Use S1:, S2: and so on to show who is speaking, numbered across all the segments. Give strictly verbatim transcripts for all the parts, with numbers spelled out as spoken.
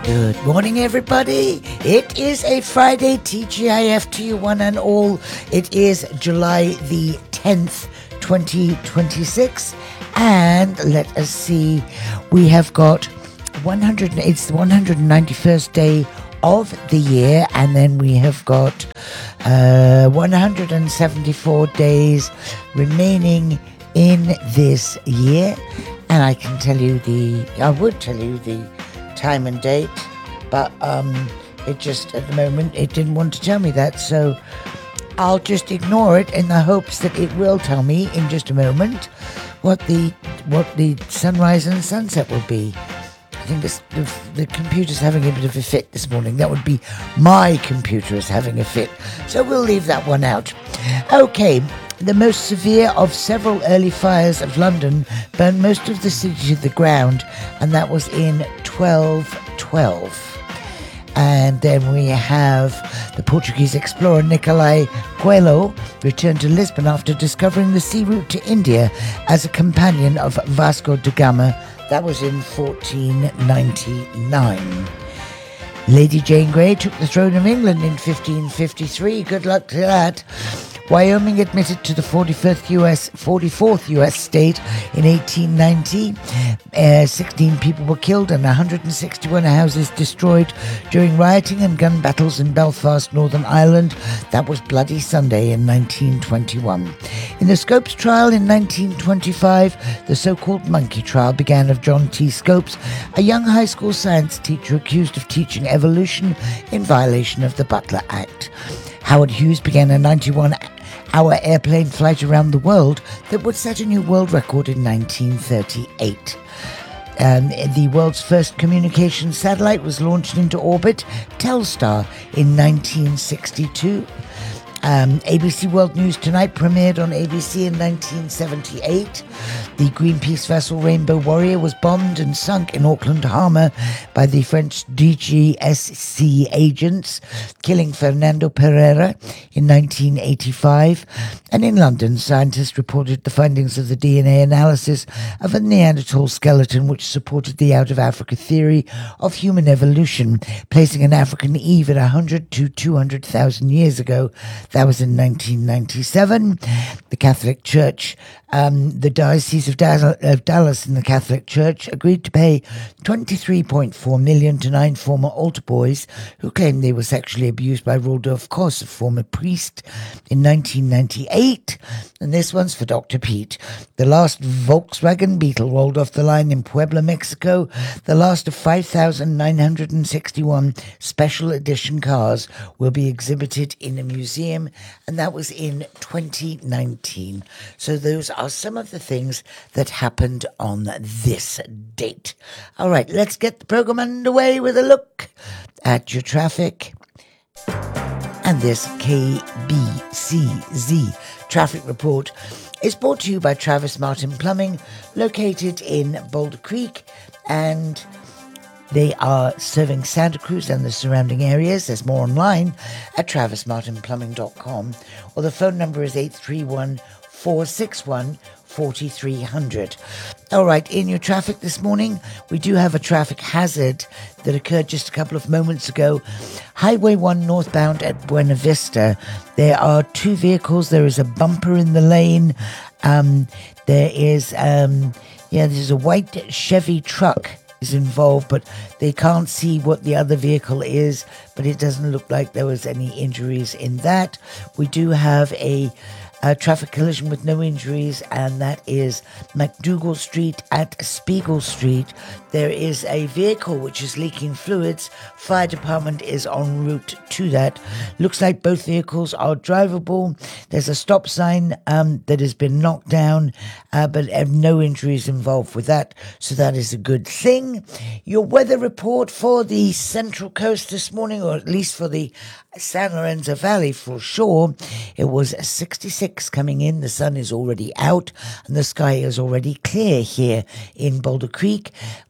S1: Good morning, everybody. It is a Friday, T G I F to you one and all. It is July the tenth, twenty twenty-six. And let us see, we have got one hundred, it's the one hundred ninety-first day of the year, and then we have got uh, one hundred seventy-four days remaining in this year. And I can tell you the, I would tell you the time and date, but um, it just, at the moment, it didn't want to tell me that, so I'll just ignore it in the hopes that it will tell me in just a moment what the what the sunrise and sunset will be. I think this, the, the computer's having a bit of a fit this morning. That would be my computer is having a fit, so we'll leave that one out. Okay. The most severe of several early fires of London burned most of the city to the ground, and that was in twelve twelve. And then we have the Portuguese explorer Nicolai Coelho returned to Lisbon after discovering the sea route to India as a companion of Vasco da Gama. That was in fourteen ninety-nine. Lady Jane Grey took the throne of England in fifteen fifty-three. Good luck to that. Wyoming admitted to the forty-fifth U S, forty-fourth U S state in eighteen ninety. Uh, sixteen people were killed and one hundred sixty-one houses destroyed during rioting and gun battles in Belfast, Northern Ireland. That was Bloody Sunday in nineteen twenty-one. In the Scopes trial in nineteen twenty-five, the so-called monkey trial began of John T. Scopes, a young high school science teacher accused of teaching evolution in violation of the Butler Act. Howard Hughes began a ninety-one hour airplane flight around the world that would set a new world record in nineteen thirty-eight. Um, the world's first communications satellite was launched into orbit, Telstar, in nineteen sixty-two. Um, A B C World News Tonight premiered on A B C in nineteen seventy-eight. The Greenpeace vessel Rainbow Warrior was bombed and sunk in Auckland Harbour by the French D G S C agents, killing Fernando Pereira in nineteen eighty-five. And in London, scientists reported the findings of the D N A analysis of a Neanderthal skeleton which supported the out-of-Africa theory of human evolution, placing an African Eve at one hundred to two hundred thousand years ago. That was in nineteen ninety-seven. The Catholic Church, um, the Diocese of, Dal- of Dallas in the Catholic Church agreed to pay twenty-three point four million dollars to nine former altar boys who claimed they were sexually abused by Rudolf Koss, a former priest, in nineteen ninety-eight. And this one's for Doctor Pete. The last Volkswagen Beetle rolled off the line in Puebla, Mexico. The last of five thousand nine hundred sixty-one special edition cars will be exhibited in a museum, and that was in twenty nineteen. So those are some of the things that happened on this date. All right, let's get the program underway with a look at your traffic. And this K B C Z traffic report is brought to you by Travis Martin Plumbing, located in Boulder Creek, and they are serving Santa Cruz and the surrounding areas. There's more online at travis martin plumbing dot com, or the phone number is eight three one, four six one, four three zero zero. All right, in your traffic this morning, we do have a traffic hazard that occurred just a couple of moments ago. Highway one northbound at Buena Vista. There are two vehicles. There is a bumper in the lane. Um, there is, um, yeah, there's a white Chevy truck is involved, but they can't see what the other vehicle is, but it doesn't look like there was any injuries in that. We do have a A traffic collision with no injuries, and that is McDougall Street at Spiegel Street. There is a vehicle which is leaking fluids. Fire department is en route to that. Looks like both vehicles are drivable. There's a stop sign um, that has been knocked down, uh, but have no injuries involved with that, so that is a good thing. Your weather report for the Central Coast this morning, or at least for the San Lorenzo Valley for sure, it was sixty-six coming in. The sun is already out and the sky is already clear here in Boulder Creek.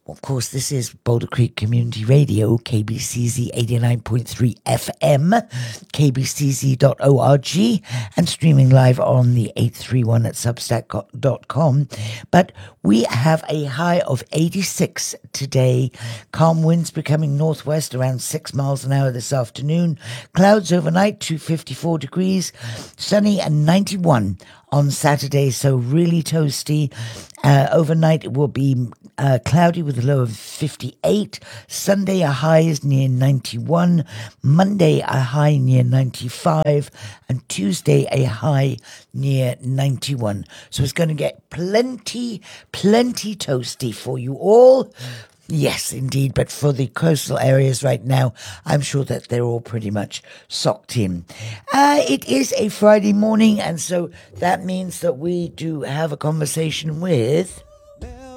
S1: Of course, this is Boulder Creek Community Radio, K B C Z eighty-nine point three F M, k b c z dot org, and streaming live on the eight three one at substack dot com. But we have a high of eighty-six today. Calm winds becoming northwest around six miles an hour this afternoon. Clouds overnight to fifty-four degrees. Sunny and ninety-one on Saturday, so really toasty. Uh, overnight it will be uh, cloudy with a low of fifty-eight. Sunday a high is near ninety-one. Monday a high near ninety-five. And Tuesday a high near ninety-one. So it's going to get plenty, plenty toasty for you all. Yes, indeed. But for the coastal areas right now, I'm sure that they're all pretty much socked in. Uh, it is a Friday morning, and so that means that we do have a conversation with...